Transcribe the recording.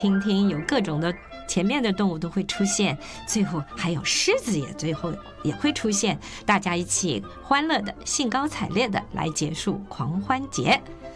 听听有各种的前面的动物都会出现，最后还有狮子最后也会出现，大家一起欢乐的兴高采烈的来结束狂欢节。